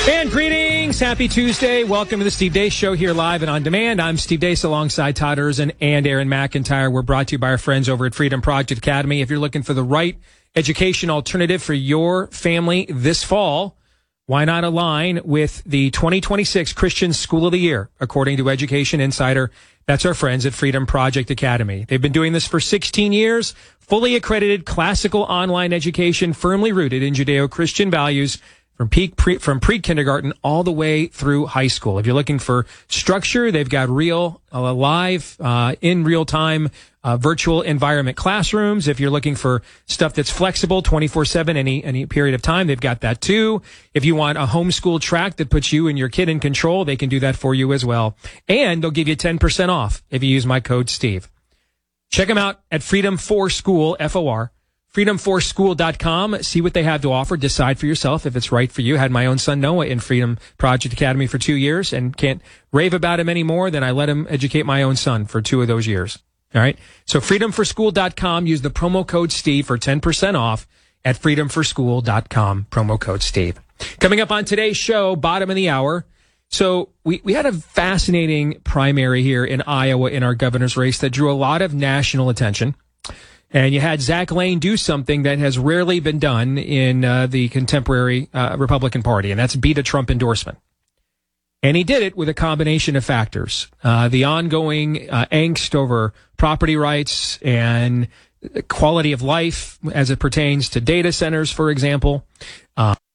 And greetings. Happy Tuesday. Welcome to the Steve Deace Show here live and on demand. I'm Steve Deace alongside Todd Erzin and Aaron McIntyre. We're brought to you by our friends over at Freedom Project Academy. If you're looking for the right education alternative for your family this fall, why not align with the 2026 Christian School of the Year, according to Education Insider? That's our friends at Freedom Project Academy. They've been doing this for 16 years, fully accredited classical online education, firmly rooted in Judeo-Christian values from pre-kindergarten all the way through high school. If you're looking for structure, they've got real, live, in real-time virtual environment classrooms. If you're looking for stuff that's flexible 24/7, any period of time, they've got that too. If you want a homeschool track that puts you and your kid in control, they can do that for you as well. And they'll give you 10% off if you use my code Steve. Check them out at Freedom for School, F-O-R. freedomforschool.com. See what they have to offer. Decide for yourself if it's right for you. Had my own son Noah in Freedom Project Academy for 2 years and can't rave about him anymore. Then I let him educate my own son for 2 of those years. All right. So freedomforschool.com. Use the promo code Steve for 10% off at freedomforschool.com. Promo code Steve. Coming up on today's show, bottom of the hour. So we had a fascinating primary here in Iowa in our governor's race that drew a lot of national attention. And you had Zach Lane do something that has rarely been done in the contemporary Republican Party, and that's beat a Trump endorsement. And he did it with a combination of factors. The ongoing angst over property rights and quality of life as it pertains to data centers, for example.